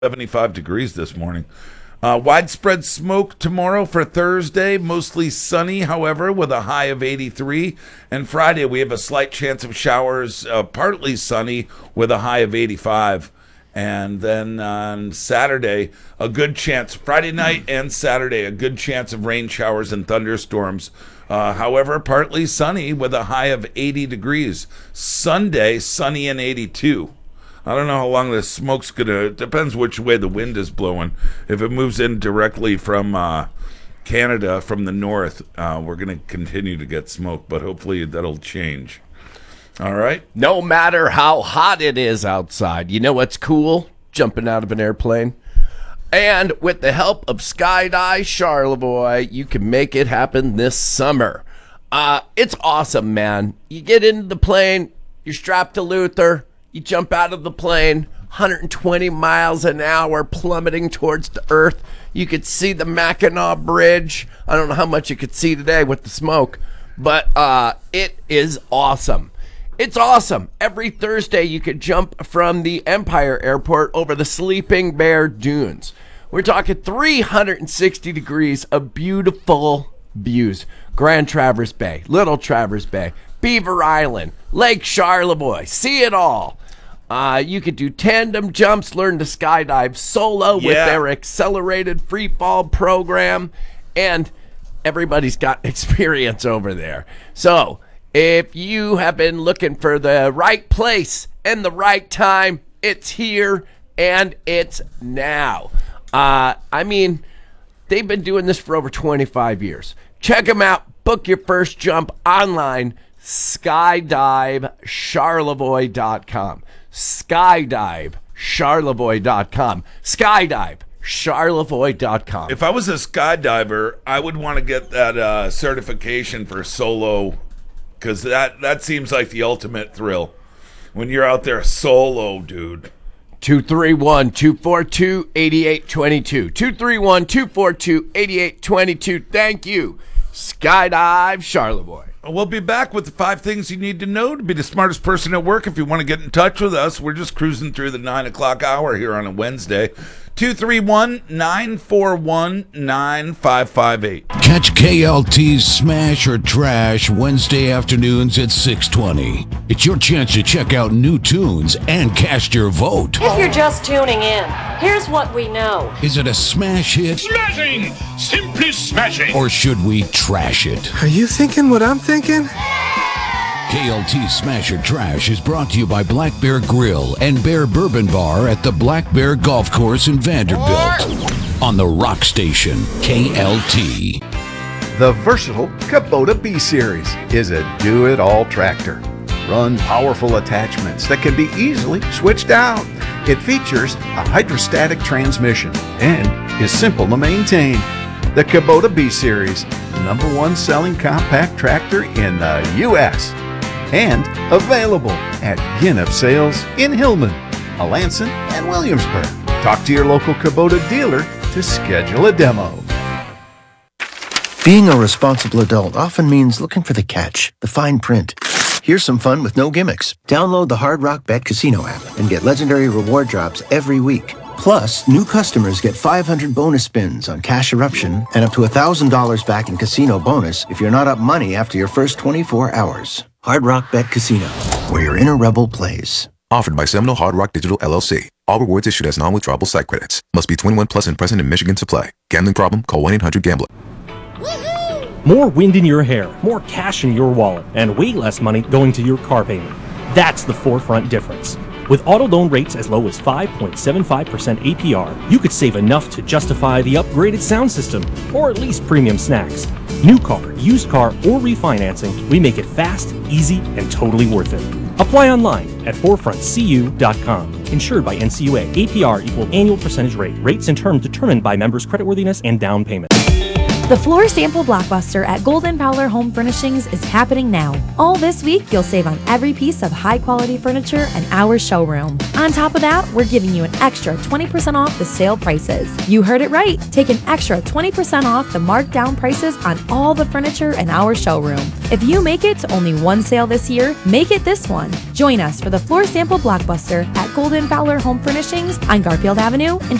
75 degrees this morning. Widespread smoke tomorrow for Thursday, mostly sunny, however, with a high of 83. And Friday, we have a slight chance of showers, partly sunny, with a high of 85. And then on Saturday, a good chance, Friday night and Saturday, a good chance of rain showers and thunderstorms. However, partly sunny with a high of 80 degrees. Sunday, sunny and 82. I don't know how long the smoke's depends which way the wind is blowing. If it moves in directly from Canada, from the north, we're going to continue to get smoke, but hopefully that'll change. All right? No matter how hot it is outside, you know what's cool? Jumping out of an airplane. And with the help of Skydive Charlevoix, you can make it happen this summer. It's awesome, man. You get into the plane, you're strapped to Luther, you jump out of the plane, 120 miles an hour, plummeting towards the earth. You could see the Mackinac Bridge. I don't know how much you could see today with the smoke, but it is awesome. It's awesome. Every Thursday, you could jump from the Empire Airport over the Sleeping Bear Dunes. We're talking 360 degrees of beautiful views. Grand Traverse Bay, Little Traverse Bay, Beaver Island, Lake Charlevoix. See it all. You could do tandem jumps, learn to skydive solo with their accelerated free fall program, and everybody's got experience over there. So if you have been looking for the right place and the right time, it's here and it's now. I mean, they've been doing this for over 25 years. Check them out. Book your first jump online, skydivecharlevoix.com. skydivecharlevoix.com. skydivecharlevoix.com. If I was a skydiver, I would want to get that certification for solo, because that seems like the ultimate thrill when you're out there solo, dude. 231-242-8822. 231-242-8822. Thank you, Skydive Charlevoix. We'll be back with the 5 things you need to know to be the smartest person at work. If you want to get in touch with us, we're just cruising through the 9 o'clock hour here on a Wednesday. 231-941-9558. Catch KLT's Smash or Trash Wednesday afternoons at 6:20. It's your chance to check out new tunes and cast your vote. If you're just tuning in, here's what we know. Is it a smash hit? Smashing! Simply smashing! Or should we trash it? Are you thinking what I'm thinking? KLT Smash or Trash is brought to you by Black Bear Grill and Bear Bourbon Bar at the Black Bear Golf Course in Vanderbilt. On the Rock Station, KLT. The versatile Kubota B-Series is a do-it-all tractor. Run powerful attachments that can be easily switched out. It features a hydrostatic transmission and is simple to maintain. The Kubota B-Series, #1 selling compact tractor in the U.S. and available at Ginnep Sales in Hillman, Alanson, and Williamsburg. Talk to your local Kubota dealer to schedule a demo. Being a responsible adult often means looking for the catch, the fine print. Here's some fun with no gimmicks. Download the Hard Rock Bet Casino app and get legendary reward drops every week. Plus, new customers get 500 bonus spins on Cash Eruption and up to $1,000 back in casino bonus if you're not up money after your first 24 hours. Hard Rock Bet Casino, where your inner rebel plays. Offered by Seminole Hard Rock Digital LLC. All rewards issued as non-withdrawable site credits. Must be 21 plus and present in Michigan to play. Gambling problem? Call 1-800-GAMBLER. More wind in your hair, more cash in your wallet, and way less money going to your car payment. That's the Forefront difference. With auto loan rates as low as 5.75% APR, you could save enough to justify the upgraded sound system, or at least premium snacks. New car, used car, or refinancing, we make it fast, easy, and totally worth it. Apply online at forefrontcu.com. Insured by NCUA. APR equal annual percentage rate. Rates and terms determined by members' creditworthiness and down payment. The Floor Sample Blockbuster at Golden Fowler Home Furnishings is happening now. All this week, you'll save on every piece of high-quality furniture in our showroom. On top of that, we're giving you an extra 20% off the sale prices. You heard it right. Take an extra 20% off the marked down prices on all the furniture in our showroom. If you make it to only one sale this year, make it this one. Join us for the Floor Sample Blockbuster at Golden Fowler Home Furnishings on Garfield Avenue in